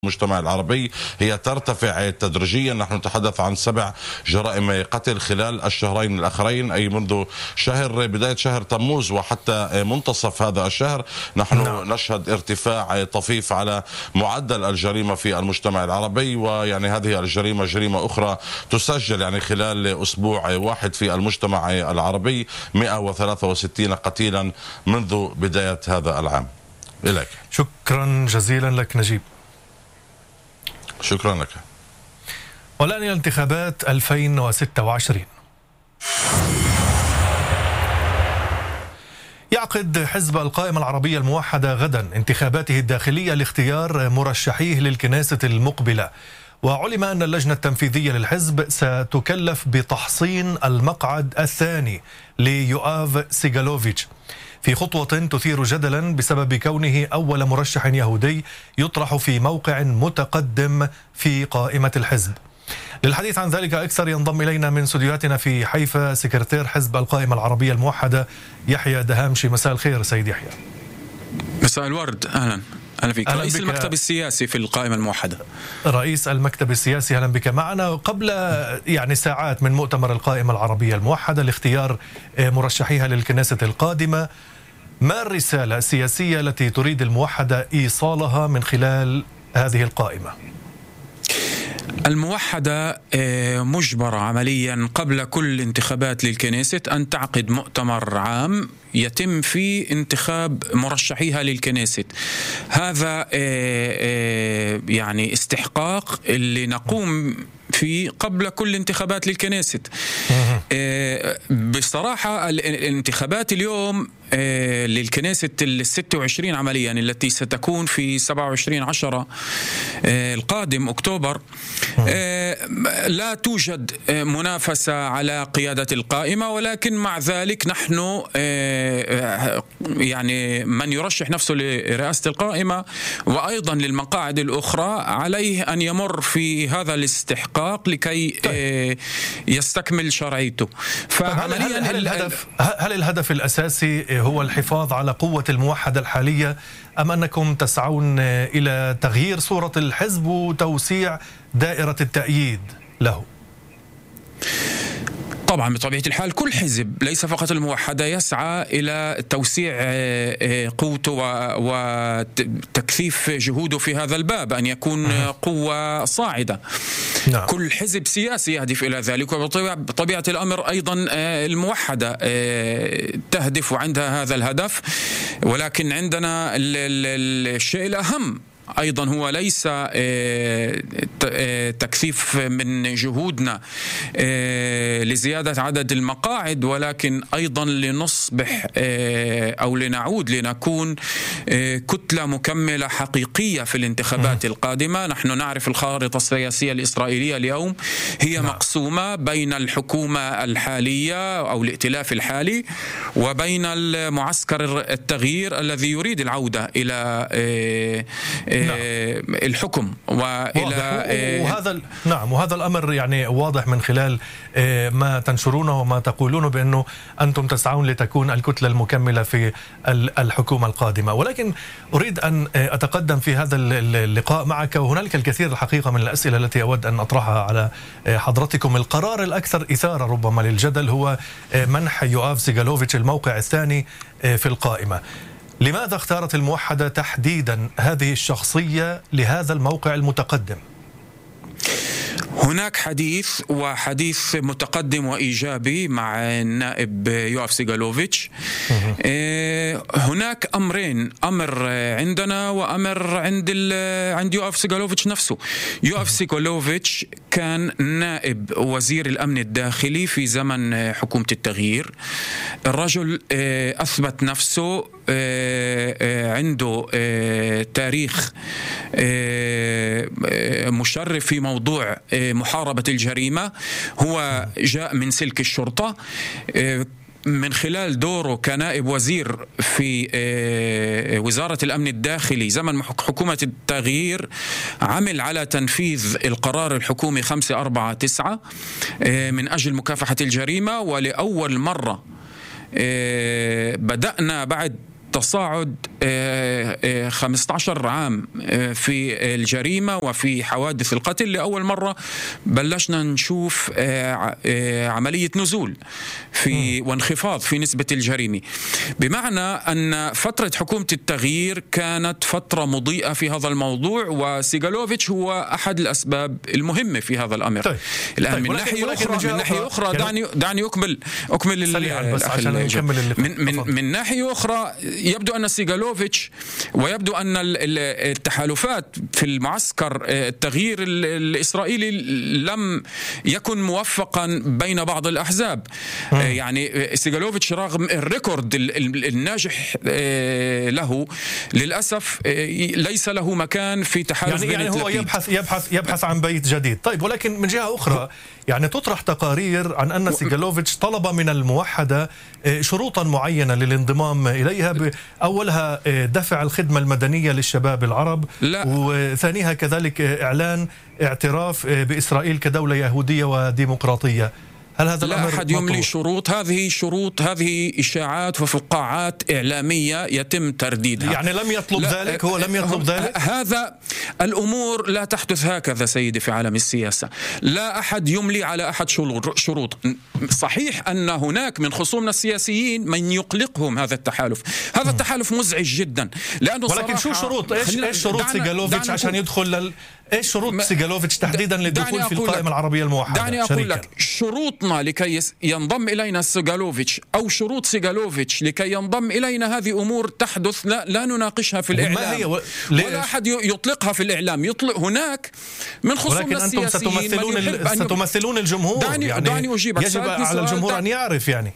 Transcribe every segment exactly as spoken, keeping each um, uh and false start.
المجتمع العربي هي ترتفع تدريجيا. نحن نتحدث عن سبع جرائم قتل خلال الشهرين الأخرين، أي منذ شهر بداية شهر تموز وحتى منتصف هذا الشهر نحن نعم. نشهد ارتفاع طفيف على معدل الجريمة في المجتمع العربي، ويعني هذه الجريمة جريمة أخرى تسجل يعني خلال أسبوع واحد في المجتمع العربي مئة وثلاثة وستين قتيلا منذ بداية هذا العام. إليك. شكرا جزيلا لك نجيب. شكرا لك. والآن الانتخابات ألفين وستة وعشرين. يعقد حزب القائمة العربية الموحدة غدا انتخاباته الداخلية لاختيار مرشحيه للكنيسة المقبلة، وعلم أن اللجنة التنفيذية للحزب ستكلف بتحصين المقعد الثاني ليوآف سيغالوفيتش في خطوة تثير جدلا بسبب كونه أول مرشح يهودي يطرح في موقع متقدم في قائمة الحزب. للحديث عن ذلك أكثر ينضم إلينا من استديوهاتنا في حيفا سكرتير حزب القائمة العربية الموحدة يحيى دهامشي. مساء الخير سيد يحيى. مساء الورد. أهلا أهلا فيك. أهلا رئيس بك. المكتب السياسي في القائمة الموحدة. رئيس المكتب السياسي، أهلا بك معنا. قبل يعني ساعات من مؤتمر القائمة العربية الموحدة لاختيار مرشحيها للكنيسة القادمة، ما الرسالة السياسية التي تريد الموحدة إيصالها من خلال هذه القائمة؟ الموحدة مجبرة عمليا قبل كل انتخابات للكنيسة أن تعقد مؤتمر عام يتم فيه انتخاب مرشحيها للكنيسة. هذا يعني استحقاق اللي نقوم فيه قبل كل انتخابات للكنيسة. بصراحة الانتخابات اليوم للكنيسة الستة وعشرين عمليا التي ستكون في سبعة وعشرين عشرة القادم أكتوبر لا توجد منافسة على قيادة القائمة، ولكن مع ذلك نحن يعني من يرشح نفسه لرئاسة القائمة وأيضا للمقاعد الأخرى عليه أن يمر في هذا الاستحقاق لكي طيب. يستكمل شرعيته. فعمليا هل, هل, الهدف هل الهدف الأساسي هو الحفاظ على قوة الموحدة الحالية، أم أنكم تسعون إلى تغيير صورة الحزب وتوسيع دائرة التأييد له؟ طبعا بطبيعة الحال كل حزب ليس فقط الموحدة يسعى إلى توسيع قوته وتكثيف جهوده في هذا الباب، أن يكون قوة صاعدة. نعم. كل حزب سياسي يهدف إلى ذلك، وبطبيعة الأمر أيضا الموحدة تهدف عندها هذا الهدف، ولكن عندنا الشيء الأهم أيضا هو ليس تكثيف من جهودنا لزيادة عدد المقاعد، ولكن أيضا لنصبح أو لنعود لنكون كتلة مكملة حقيقية في الانتخابات القادمة. نحن نعرف الخارطة السياسية الإسرائيلية اليوم هي مقسومة بين الحكومة الحالية أو الائتلاف الحالي وبين المعسكر التغيير الذي يريد العودة إلى نعم. الحكم وإلى وهذا نعم وهذا الأمر يعني واضح من خلال ما تنشرونه وما تقولونه بأنه أنتم تسعون لتكون الكتلة المكملة في الحكومة القادمة. ولكن أريد أن أتقدم في هذا اللقاء معك، وهنالك الكثير الحقيقة من الأسئلة التي أود أن أطرحها على حضرتكم. القرار الأكثر إثارة ربما للجدل هو منح يوآف سيغالوفيتش الموقع الثاني في القائمة. لماذا اختارت الموحدة تحديدا هذه الشخصية لهذا الموقع المتقدم؟ هناك حديث وحديث متقدم وإيجابي مع النائب يوآف سيغالوفيتش. هناك أمرين، أمر عندنا وأمر عند عند يوآف سيغالوفيتش نفسه. يوآف سيغالوفيتش كان نائب وزير الأمن الداخلي في زمن حكومة التغيير. الرجل أثبت نفسه، عنده تاريخ مشرف في موضوع محاربة الجريمة. هو جاء من سلك الشرطة من خلال دوره كنائب وزير في وزارة الأمن الداخلي زمن حكومة التغيير. عمل على تنفيذ القرار الحكومي خمسة أربعة تسعة من أجل مكافحة الجريمة، ولأول مرة بدأنا بعد تصاعد خمسة عشر عام في الجريمة وفي حوادث القتل. لأول مرة بلشنا نشوف عملية نزول في وانخفاض في نسبة الجريمة، بمعنى أن فترة حكومة التغيير كانت فترة مضيئة في هذا الموضوع، وسيغالوفيتش هو أحد الأسباب المهمة في هذا الأمر. طيب. الآن طيب. من ناحية أخرى من ناحية أخرى يعني دعني دعني أكمل أكمل بس عشان نكمل من من من ناحية أخرى يبدو أن سيغالوفيتش ويبدو أن التحالفات في المعسكر التغيير الإسرائيلي لم يكن موفقا بين بعض الأحزاب. م. يعني سيغالوفيتش رغم الريكورد الناجح له للأسف ليس له مكان في تحالف يعني, يعني هو يبحث يبحث يبحث عن بيت جديد. طيب ولكن من جهة أخرى يعني تطرح تقارير عن أن سيغالوفيتش طلب من الموحدة شروطا معينة للانضمام إليها، أولها دفع الخدمة المدنية للشباب العرب، لا. وثانيها كذلك إعلان اعتراف بإسرائيل كدولة يهودية وديمقراطية. هل هذا لا أحد يملي شروط؟ هذه شروط، هذه إشاعات وفقاعات إعلامية يتم ترديدها. يعني لم يطلب ذلك، هو لم يطلب ذلك. هذا الأمور لا تحدث هكذا سيدي في عالم السياسة. لا أحد يملي على أحد شروط. صحيح أن هناك من خصومنا السياسيين من يقلقهم هذا التحالف. هذا التحالف مزعج جدا، لأنه ولكن شو شروط إيش إيش شروط سيغالوفيتش عشان يدخل لل... ايش شروط سيغالوفيتش تحديدا للدخول في القائمة العربية الموحدة؟ دعني أقول لك شروطنا لكي ينضم إلينا سيغالوفيتش أو شروط سيغالوفيتش لكي ينضم إلينا، هذه أمور تحدث لا, لا نناقشها في الإعلام و... ولا أحد يطلقها في الإعلام. يطلق هناك من خصومنا السياسيين. ولكن أنتم ستمثلون, ال... ستمثلون الجمهور. دعني, يعني دعني أجيبك. يجب على الجمهور أن يعرف، يعني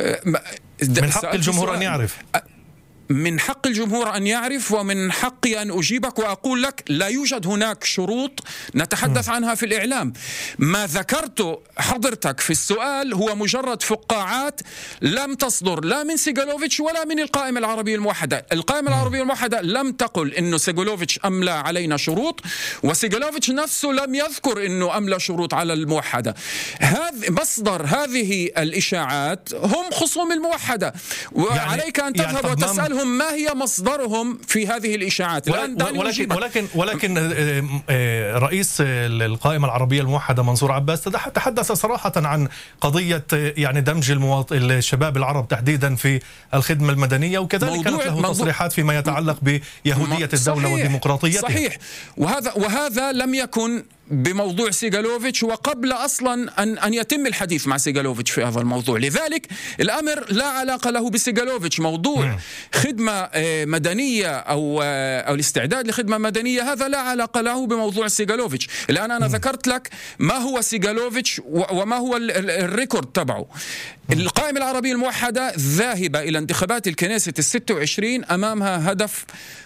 من حق الجمهور أن يعرف. من حق الجمهور أن يعرف، ومن حقي أن أجيبك وأقول لك لا يوجد هناك شروط نتحدث عنها في الإعلام. ما ذكرته حضرتك في السؤال هو مجرد فقاعات لم تصدر لا من سيغالوفيتش ولا من القائمة العربية الموحدة. القائمة العربية الموحدة لم تقل إنه سيغالوفيتش أملى علينا شروط، وسيغالوفيتش نفسه لم يذكر إنه أملى شروط على الموحدة. هذا مصدر هذه الإشاعات هم خصوم الموحدة، وعليك أن تذهب يعني وتسألهم ما هي مصدرهم في هذه الإشاعات. ولكن ولكن, ولكن ولكن رئيس القائمة العربية الموحدة منصور عباس تحدث صراحة عن قضية يعني دمج المواط... الشباب العرب تحديدا في الخدمة المدنية، وكذلك كانت له تصريحات فيما يتعلق بيهودية الدولة وديمقراطيتها. صحيح، وهذا وهذا لم يكن بموضوع سيغالوفيتش، وقبل أصلا أن أن يتم الحديث مع سيغالوفيتش في هذا الموضوع. لذلك الأمر لا علاقة له بسيغالوفيتش. موضوع م. خدمة مدنية أو أو الاستعداد لخدمة مدنية هذا لا علاقة له بموضوع سيغالوفيتش. الآن أنا م. ذكرت لك ما هو سيغالوفيتش وما هو الريكورد تبعه. القائمة العربية الموحدة ذاهبة إلى انتخابات الكنيسة الستة وعشرين أمامها هدف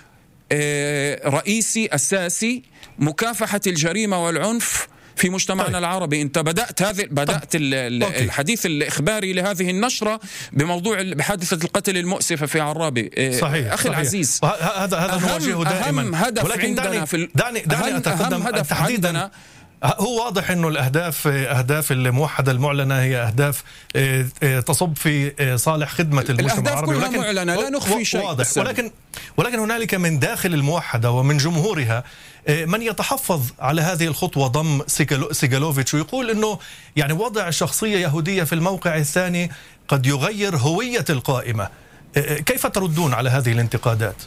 رئيسي أساسي: مكافحة الجريمة والعنف في مجتمعنا طيب. العربي. انت بدأت هذه بدأت الحديث الإخباري لهذه النشرة بموضوع بحادثة القتل المؤسفة في عرابي. صحيح. أخي صحيح. العزيز، هذا هذا نواجهه دائما. أهم هدف ولكن عندنا دعني في دعني, دعني أتقدم هدف تحديدا عندنا. هو واضح انه الاهداف اهداف الموحده المعلنه هي اهداف تصب في صالح خدمه المجتمع العربي، ولكن معلنة لا نخفي شيء. واضح. ولكن ولكن هنالك من داخل الموحده ومن جمهورها من يتحفظ على هذه الخطوه ضم سيغالوفيتش، ويقول انه يعني وضع شخصيه يهوديه في الموقع الثاني قد يغير هويه القائمه. كيف تردون على هذه الانتقادات؟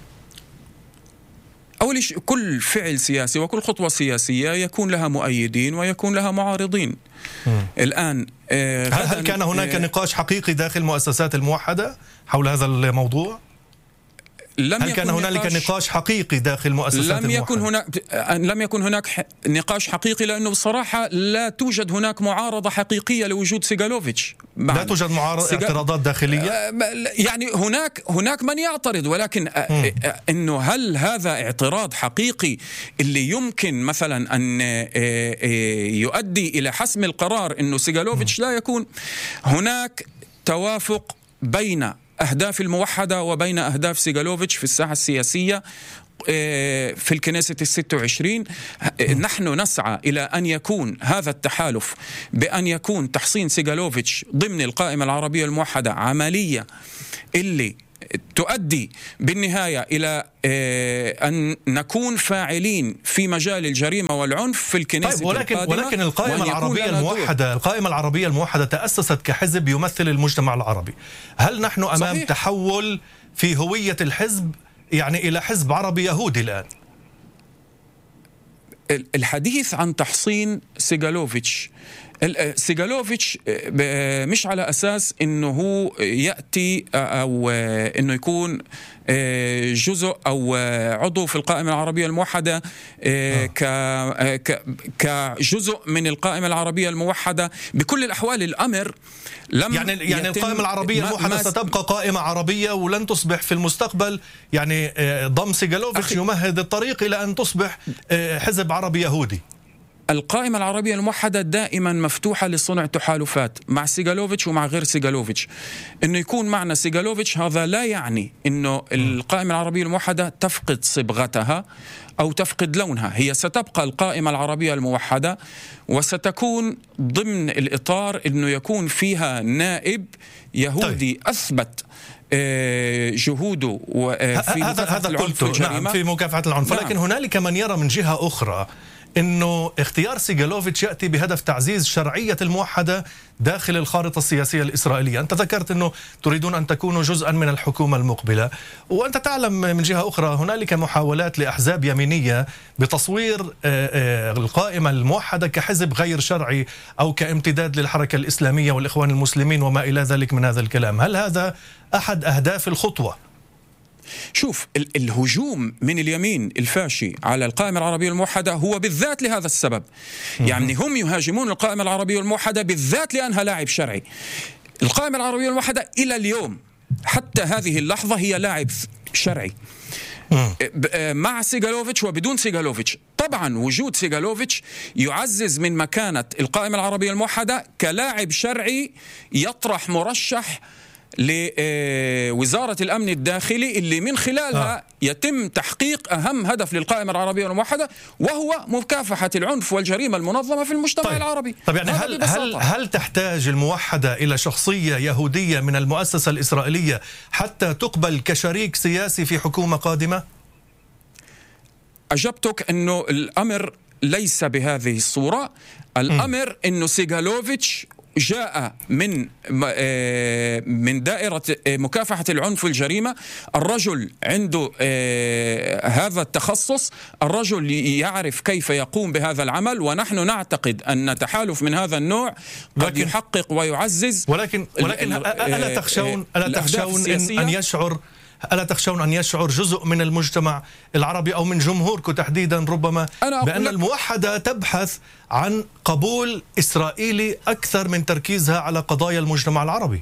أول شيء، كل فعل سياسي وكل خطوة سياسية يكون لها مؤيدين ويكون لها معارضين. م. الآن هل, هل كان هناك نقاش حقيقي داخل مؤسسات الموحدة حول هذا الموضوع؟ لم هل كان هنالك نقاش, نقاش حقيقي داخل مؤسسات لم يكن هناك لم يكن هناك نقاش حقيقي، لأنه بصراحة لا توجد هناك معارضة حقيقية لوجود سيغالوفيتش. لا توجد معارضة سيغ... اعتراضات داخلية. يعني هناك هناك من يعترض، ولكن م. إنه هل هذا اعتراض حقيقي اللي يمكن مثلا أن يؤدي إلى حسم القرار إنه سيغالوفيتش لا يكون؟ هناك توافق بين أهداف الموحدة وبين أهداف سيغالوفيتش في الساحة السياسية في الكنيسة الستة وعشرين. نحن نسعى إلى أن يكون هذا التحالف بأن يكون تحصين سيغالوفيتش ضمن القائمة العربية الموحدة عملية اللي تؤدي بالنهاية إلى أن نكون فاعلين في مجال الجريمة والعنف في الكنيسة. طيب ولكن القادمة، ولكن القائمة العربية الموحدة القائمة العربية الموحدة تأسست كحزب يمثل المجتمع العربي. هل نحن أمام صحيح. تحول في هوية الحزب يعني إلى حزب عربي يهودي الآن؟ الحديث عن تحصين سيغالوفيتش سيغالوفيتش مش على أساس أنه هو يأتي أو أنه يكون جزء أو عضو في القائمة العربية الموحدة كجزء من القائمة العربية الموحدة. بكل الأحوال الأمر لم يعني يعني القائمة العربية الموحدة ستبقى قائمة عربية ولن تصبح في المستقبل يعني ضم سيغالوفيتش يمهد الطريق إلى أن تصبح حزب عربي يهودي. القائمة العربية الموحدة دائما مفتوحة لصنع تحالفات مع سيغالوفيتش ومع غير سيغالوفيتش. إنه يكون معنا سيغالوفيتش هذا لا يعني إنه القائمة العربية الموحدة تفقد صبغتها أو تفقد لونها. هي ستبقى القائمة العربية الموحدة وستكون ضمن الإطار إنه يكون فيها نائب يهودي طيب. أثبت جهوده في هذا قلت نعم في مكافحة العنف. نعم. ولكن هنالك من يرى من جهة أخرى إنه اختيار سيغالوفيتش يأتي بهدف تعزيز شرعية الموحدة داخل الخارطة السياسية الإسرائيلية. أنت ذكرت أنه تريدون أن تكونوا جزءا من الحكومة المقبلة، وأنت تعلم من جهة أخرى هنالك محاولات لأحزاب يمينية بتصوير القائمة الموحدة كحزب غير شرعي أو كامتداد للحركة الإسلامية والإخوان المسلمين وما إلى ذلك من هذا الكلام. هل هذا أحد أهداف الخطوة؟ شوف، الهجوم من اليمين الفاشي على القائمة العربية الموحدة هو بالذات لهذا السبب. يعني هم يهاجمون القائمة العربية الموحدة بالذات لأنها لاعب شرعي. القائمة العربية الموحدة إلى اليوم حتى هذه اللحظة هي لاعب شرعي مع سيغالوفيتش وبدون سيغالوفيتش. طبعا وجود سيغالوفيتش يعزز من مكانة القائمة العربية الموحدة كلاعب شرعي يطرح مرشح لوزارة الأمن الداخلي اللي من خلالها آه. يتم تحقيق أهم هدف للقائمة العربية الموحدة وهو مكافحة العنف والجريمة المنظمة في المجتمع طيب. العربي. طيب يعني هل, هل, هل تحتاج الموحدة إلى شخصية يهودية من المؤسسة الإسرائيلية حتى تقبل كشريك سياسي في حكومة قادمة؟ أجبتك أنه الأمر ليس بهذه الصورة. الأمر م. أنه سيغالوفيتش جاء من من دائرة مكافحة العنف والجريمة. الرجل عنده هذا التخصص، الرجل يعرف كيف يقوم بهذا العمل، ونحن نعتقد أن تحالف من هذا النوع قد يحقق ويعزز. ولكن ولكن ألا تخشون ألا تخشون إن, أن يشعر ألا تخشون أن يشعر جزء من المجتمع العربي أو من جمهوركم تحديدا ربما بأن الموحدة تبحث عن قبول إسرائيلي أكثر من تركيزها على قضايا المجتمع العربي؟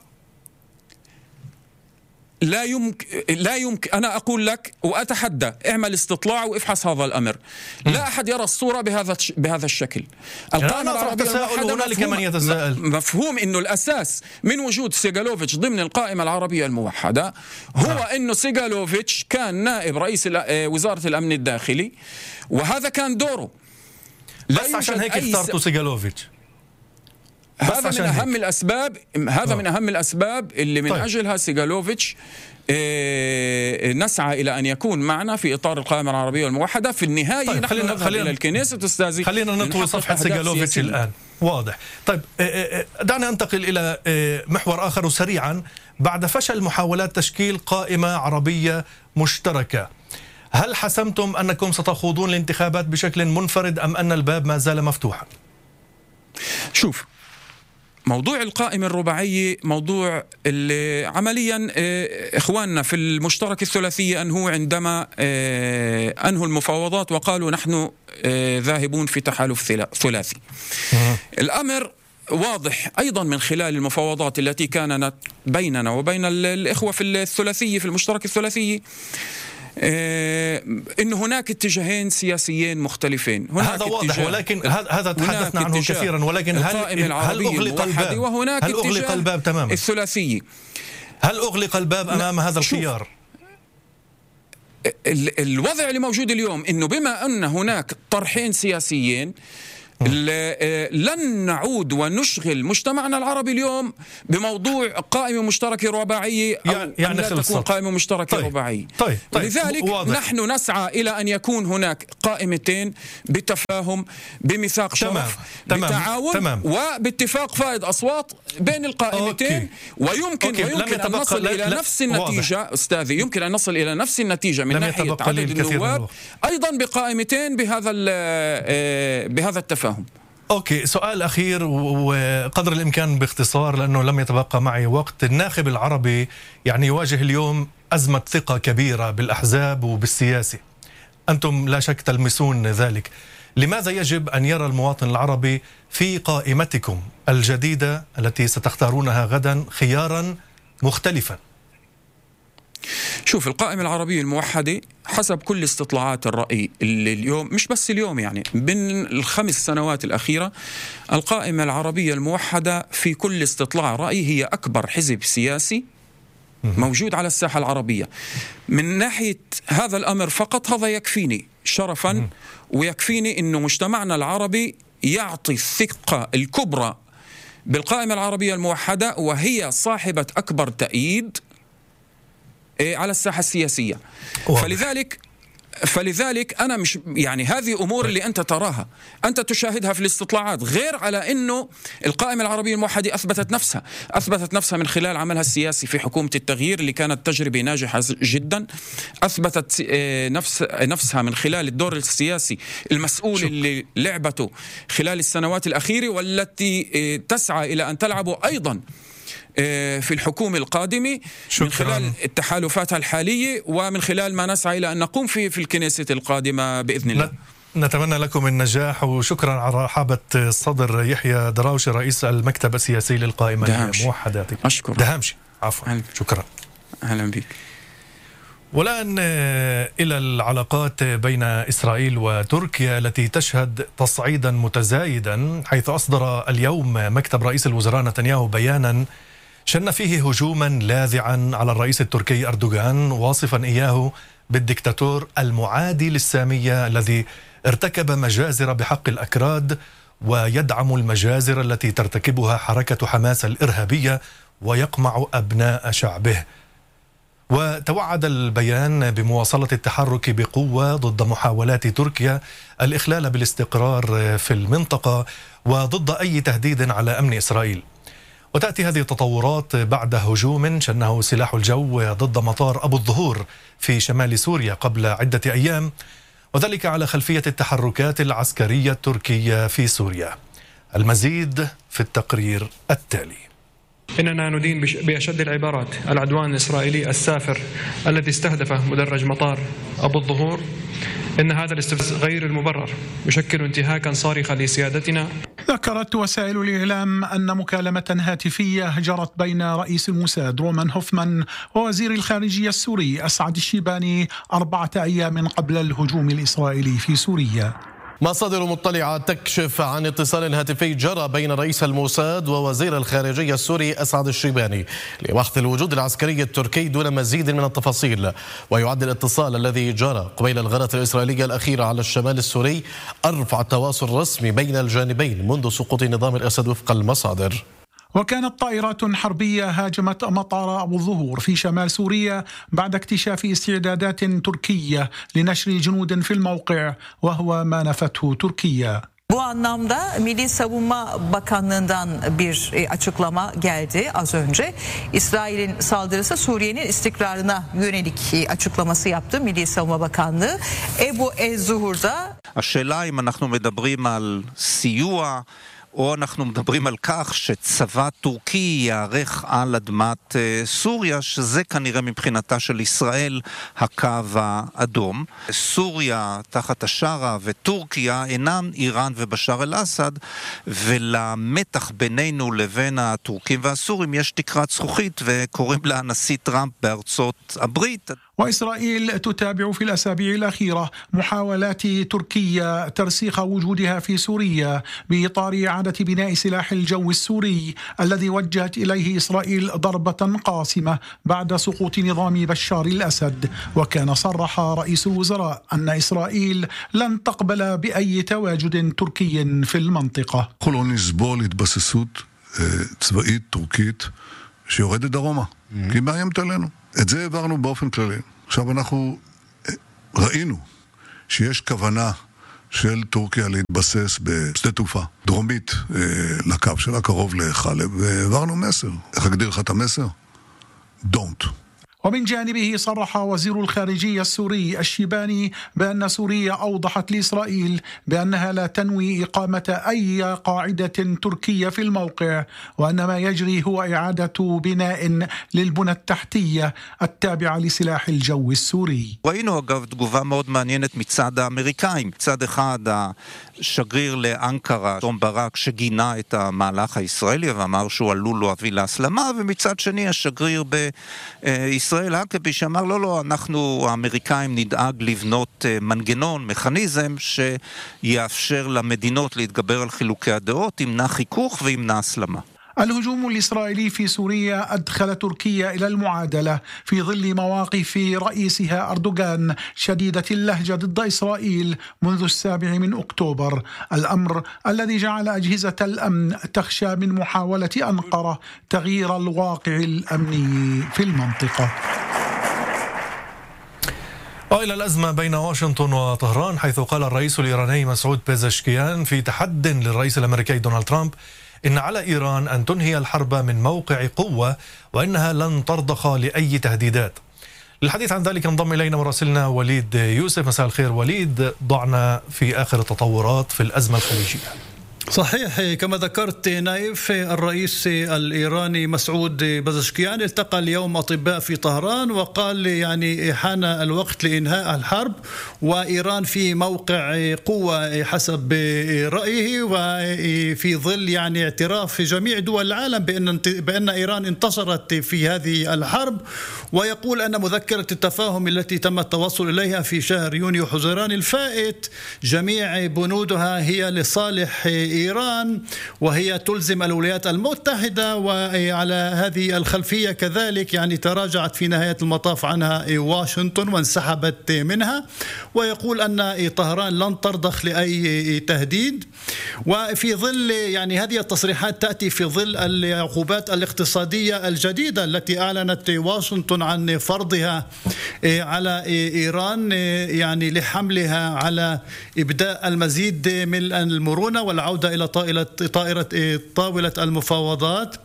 لا يمكن لا يمكن أنا أقول لك وأتحدى، اعمل استطلاع وافحص هذا الأمر. لا أحد يرى الصورة بهذا بهذا الشكل. القائمة العربية الموحدة مفهوم, من يتساءل. مفهوم إنه الأساس من وجود سيغالوفيتش ضمن القائمة العربية الموحدة هو آه. إنه سيغالوفيتش كان نائب رئيس وزارة الأمن الداخلي وهذا كان دوره. بس عشان هيك اخترتوا سيغالوفيتش. هذا من أهم هيك. الأسباب هذا أوه. من أهم الأسباب اللي من طيب. أجلها سيغالوفيتش إيه نسعى إلى أن يكون معنا في إطار القائمة العربية الموحدة. في النهاية طيب. نحن خلينا نذهب خلينا إلى الكنيسة أستاذي. خلينا نطوي صفحة سيغالوفيتش الآن. واضح. طيب دعنا ننتقل إلى محور آخر سريعا. بعد فشل محاولات تشكيل قائمة عربية مشتركة، هل حسمتم أنكم ستخوضون الانتخابات بشكل منفرد أم أن الباب ما زال مفتوحا؟ شوف، موضوع القائمة الرباعية موضوع اللي عمليا إخواننا في المشترك الثلاثية أنهوا عندما أنهوا المفاوضات وقالوا نحن ذاهبون في تحالف ثلاثي. الأمر واضح أيضا من خلال المفاوضات التي كانت بيننا وبين الإخوة في الثلاثية في المشترك الثلاثي إن هناك اتجاهين سياسيين مختلفين. هذا واضح، ولكن هذا تحدثنا عنه كثيرا. ولكن هل هل أغلق الباب؟ وهناك هل أغلق الباب تماما؟ الثلاثي. هل أغلق الباب أمام هذا الخيار؟ الوضع اللي موجود اليوم إنه بما أن هناك طرحين سياسيين لن نعود ونشغل مجتمعنا العربي اليوم بموضوع قائمة مشتركة رباعية أو يعني, يعني لا تكون قائمة مشتركة طيب. رباعية. طيب. طيب. لذلك واضح. نحن نسعى إلى أن يكون هناك قائمتين بتفاهم، بميثاق شرف، تمام. بتعاون تمام. وباتفاق فائض أصوات بين القائمتين. أوكي. ويمكن أوكي. ويمكن أن نصل لا... إلى لا... نفس النتيجة واضح. أستاذي يمكن أن نصل إلى نفس النتيجة من ناحية عدد النواب أيضا بقائمتين بهذا بهذا التفاهم. أوكي، سؤال أخير وقدر الإمكان باختصار لأنه لم يتبقى معي وقت. الناخب العربي يعني يواجه اليوم أزمة ثقة كبيرة بالأحزاب وبالسياسة، أنتم لا شك تلمسون ذلك. لماذا يجب أن يرى المواطن العربي في قائمتكم الجديدة التي ستختارونها غدا خيارا مختلفا؟ شوف، القائمة العربية الموحدة حسب كل استطلاعات الرأي اللي اليوم، مش بس اليوم، يعني من الخمس سنوات الأخيرة القائمة العربية الموحدة في كل استطلاع رأي هي أكبر حزب سياسي موجود على الساحة العربية. من ناحية هذا الأمر فقط هذا يكفيني شرفا ويكفيني أنه مجتمعنا العربي يعطي الثقة الكبرى بالقائمة العربية الموحدة، وهي صاحبة أكبر تأييد على الساحة السياسية. فلذلك فلذلك أنا مش يعني هذه أمور اللي أنت تراها، أنت تشاهدها في الاستطلاعات، غير على أنه القائمة العربية الموحدة أثبتت نفسها أثبتت نفسها من خلال عملها السياسي في حكومة التغيير اللي كانت تجربة ناجحة جدا، أثبتت نفس نفسها من خلال الدور السياسي المسؤول شك. اللي لعبته خلال السنوات الأخيرة والتي تسعى إلى أن تلعبه أيضا في الحكومة القادمة من خلال التحالفاتها الحالية ومن خلال ما نسعى إلى أن نقوم فيه في الكنيسة القادمة بإذن الله. نتمنى لكم النجاح، وشكرا على رحابة الصدر يحيى دراوشي رئيس المكتب السياسي للقائمة الموحدة. أشكر دهامشي عفوا هل... شكرا. أهلا بك. والآن إلى العلاقات بين إسرائيل وتركيا التي تشهد تصعيدا متزايدا، حيث أصدر اليوم مكتب رئيس الوزراء نتنياهو بيانا شن فيه هجوما لاذعا على الرئيس التركي أردوغان، واصفا إياه بالدكتاتور المعادي للسامية الذي ارتكب مجازر بحق الأكراد ويدعم المجازر التي ترتكبها حركة حماس الإرهابية ويقمع أبناء شعبه. وتوعد البيان بمواصلة التحرك بقوة ضد محاولات تركيا الإخلال بالاستقرار في المنطقة وضد أي تهديد على أمن إسرائيل. وتأتي هذه التطورات بعد هجوم شنه سلاح الجو ضد مطار أبو الظهور في شمال سوريا قبل عدة أيام، وذلك على خلفية التحركات العسكرية التركية في سوريا. المزيد في التقرير التالي. إننا ندين بأشد العبارات العدوان الإسرائيلي السافر الذي استهدف مدرج مطار أبو الظهور. إن هذا الاستفزاز غير المبرر يشكل انتهاكا صارخا لسيادتنا. ذكرت وسائل الإعلام أن مكالمة هاتفية جرت بين رئيس الموساد رومان هوفمان ووزير الخارجية السوري أسعد الشيباني أربعة أيام قبل الهجوم الإسرائيلي في سوريا. مصادر مطلعة تكشف عن اتصال هاتفي جرى بين رئيس الموساد ووزير الخارجية السوري أسعد الشيباني لبحث الوجود العسكري التركي دون مزيد من التفاصيل. ويعد الاتصال الذي جرى قبيل الغارات الإسرائيلية الأخيرة على الشمال السوري أرفع تواصل رسمي بين الجانبين منذ سقوط نظام الأسد وفق المصادر. وكانت طائرات حربية هاجمت مطار أبو الظهور في شمال سوريا بعد اكتشاف استعدادات تركية لنشر جنود في الموقع، وهو ما نفته تركيا. Bu anlamda Milli Savunma Bakanlığı'ndan bir açıklama geldi az önce. İsrail'in saldırısı Suriye'nin istikrarına yönelik açıklaması yaptı Milli Savunma Bakanlığı. Ebu Ez-Zuhur'da השאלה אם אנחנו מדברים על סיוע או אנחנו מדברים על כך שצבא טורקי יערך על אדמת סוריה, שזה כנראה מבחינתה של ישראל הקו האדום. סוריה תחת השרה וטורקיה אינן איראן ובשאר אל-אסד, ולמתח בינינו לבין הטורקים והסורים יש תקרת זכוכית וקוראים לה הנשיא טראמפ בארצות הברית. وإسرائيل تتابع في الأسابيع الأخيرة محاولات تركيا ترسيخ وجودها في سوريا بإطار إعادة بناء سلاح الجو السوري الذي وجهت إليه إسرائيل ضربة قاصمة بعد سقوط نظام بشار الأسد. وكان صرح رئيس الوزراء أن إسرائيل لن تقبل بأي تواجد تركي في المنطقة. לא נסבול התבססות צבאית טורקית שיורדת דרומה, כי היא מאיימת עלינו. את זה העברנו באופן כללי. עכשיו אנחנו ראינו שיש כוונה של טורקיה להתבסס בשדה תעופה דרומית לקו שלה, קרוב לחלב, והעברנו מסר. איך אגדיר לך את המסר? Don't. ومن جانبه صرح وزير الخارجية السوري الشيباني بأن سوريا أوضحت لإسرائيل بأنها لا تنوي إقامة أي قاعدة تركية في الموقع، وأن ما يجري هو إعادة بناء للبنى التحتية التابعة لسلاح الجو السوري. ראינו אגב תגובה מאוד מעניינת מצד האמריקאים. מצד אחד השגריר לאנקרה תום ברק שגינה את המהלך הישראלי ואמר שהוא עלול להביא להסלמה, ומצד שני השגריר בישראל ישראל הקבי שאמר לא לא, אנחנו האמריקאים נדאג לבנות מנגנון, מכניזם שיאפשר למדינות להתגבר על חילוקי הדעות, ימנע חיכוך וימנע הסלמה. الهجوم الإسرائيلي في سوريا أدخل تركيا إلى المعادلة في ظل مواقف رئيسها أردوغان شديدة اللهجة ضد إسرائيل منذ السابع من أكتوبر، الأمر الذي جعل أجهزة الأمن تخشى من محاولة أنقرة تغيير الواقع الأمني في المنطقة. وإلى الأزمة بين واشنطن وطهران، حيث قال الرئيس الإيراني مسعود بيزشكيان في تحد للرئيس الأمريكي دونالد ترامب إن على إيران أن تنهي الحرب من موقع قوة وإنها لن ترضخ لأي تهديدات. للحديث عن ذلك انضم إلينا مراسلنا وليد يوسف. مساء الخير وليد، ضعنا في آخر التطورات في الأزمة الخليجية. صحيح كما ذكرت نايف، الرئيس الإيراني مسعود بزشكيان التقى اليوم أطباء في طهران وقال يعني حان الوقت لإنهاء الحرب، وإيران في موقع قوة حسب رأيه، وفي ظل يعني اعتراف جميع دول العالم بأن بأن إيران انتصرت في هذه الحرب. ويقول أن مذكرة التفاهم التي تم التوصل إليها في شهر يونيو حزيران الفائت جميع بنودها هي لصالح إيران، وهي تلزم الولايات المتحدة، وعلى هذه الخلفية كذلك يعني تراجعت في نهاية المطاف عنها واشنطن وانسحبت منها. ويقول أن طهران لن ترضخ لأي تهديد. وفي ظل يعني هذه التصريحات تأتي في ظل العقوبات الاقتصادية الجديدة التي أعلنت واشنطن عن فرضها على إيران، يعني لحملها على إبداء المزيد من المرونة والعودة إلى طائلة طائرة طاولة المفاوضات.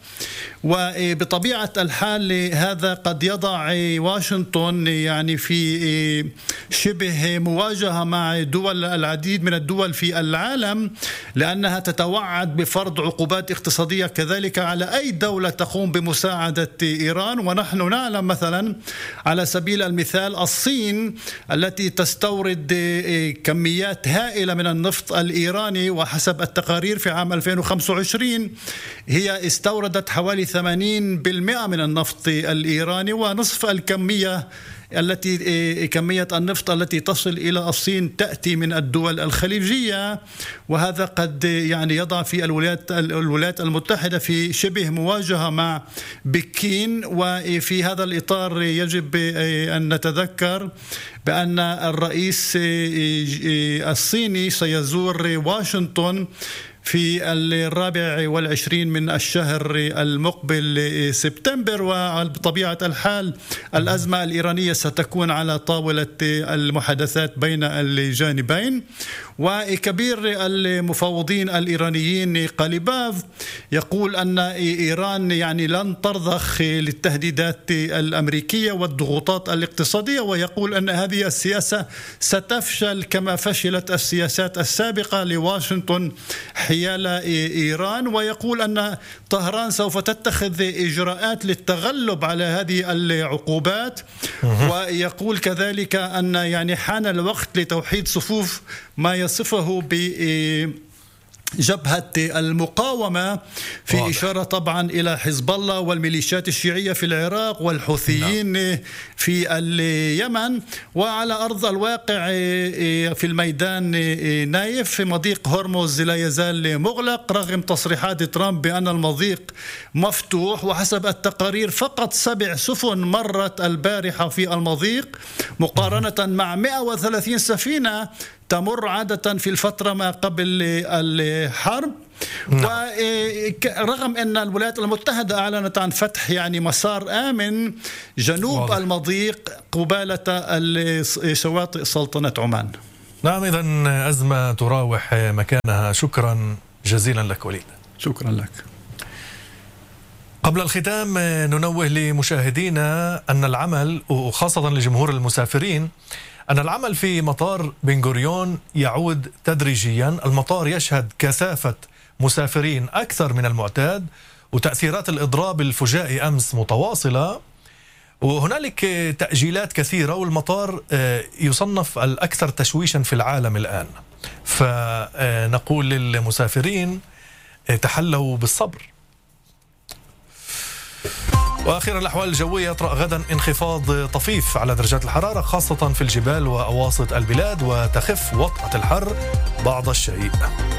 وبطبيعة الحال هذا قد يضع واشنطن يعني في شبه مواجهة مع دول العديد من الدول في العالم، لأنها تتوعد بفرض عقوبات اقتصادية كذلك على أي دولة تقوم بمساعدة إيران. ونحن نعلم مثلا على سبيل المثال الصين التي تستورد كميات هائلة من النفط الإيراني، وحسب التقارير في عام ألفين وخمسة وعشرين هي استوردت حوالي ثمانين بالمئة من النفط الإيراني، ونصف الكمية التي كمية النفط التي تصل إلى الصين تأتي من الدول الخليجية. وهذا قد يعني يضع في الولايات الولايات المتحدة في شبه مواجهة مع بكين. وفي هذا الإطار يجب أن نتذكر بأن الرئيس الصيني سيزور واشنطن في الرابع والعشرين من الشهر المقبل سبتمبر. وبطبيعة الحال الأزمة الإيرانية ستكون على طاولة المحادثات بين الجانبين. وكبير المفاوضين الإيرانيين قليباف يقول أن إيران يعني لن ترضخ للتهديدات الأمريكية والضغوطات الاقتصادية، ويقول أن هذه السياسة ستفشل كما فشلت السياسات السابقة لواشنطن حيال إيران. ويقول أن طهران سوف تتخذ إجراءات للتغلب على هذه العقوبات. ويقول كذلك أن يعني حان الوقت لتوحيد صفوف ما يصفه ب جبهة المقاومة، في واضح. إشارة طبعا إلى حزب الله والميليشيات الشيعية في العراق والحوثيين نعم. في اليمن. وعلى أرض الواقع في الميدان نايف مضيق هرمز لا يزال مغلق رغم تصريحات ترامب بأن المضيق مفتوح، وحسب التقارير فقط سبع سفن مرت البارحة في المضيق مقارنة مع مئة وثلاثين سفينة تمر عادة في الفترة ما قبل الحرب. ورغم أن الولايات المتحدة أعلنت عن فتح يعني مسار آمن جنوب واضح. المضيق قبالة شواطئ سلطنة عمان. نعم، إذن أزمة تراوح مكانها. شكرا جزيلا لك وليد. شكرا لك. قبل الختام ننوه لمشاهدينا أن العمل وخاصة لجمهور المسافرين أن العمل في مطار بن غوريون يعود تدريجيا. المطار يشهد كثافة مسافرين أكثر من المعتاد، وتأثيرات الإضراب الفجائي أمس متواصلة، وهنالك تأجيلات كثيرة، والمطار يصنف الأكثر تشويشا في العالم الآن. فنقول للمسافرين تحلوا بالصبر. وأخيرا الأحوال الجوية يطرأ غدا انخفاض طفيف على درجات الحرارة خاصة في الجبال وأواسط البلاد، وتخف وطأة الحر بعض الشيء.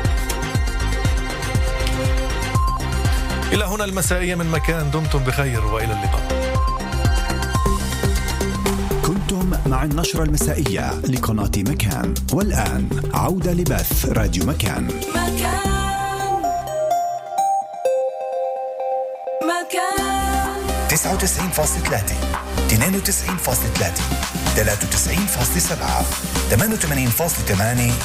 إلى هنا المسائية من مكان. دمتم بخير وإلى اللقاء. كنتم مع النشرة المسائية لقناة مكان، والآن عودة لبث راديو مكان. مكان مكان تسعة وتسعين فاصلة ثلاثة، اثنين وتسعين فاصلة ثلاثة، ثلاثة وتسعين فاصلة سبعة، ثمانية وثمانين فاصلة ثمانية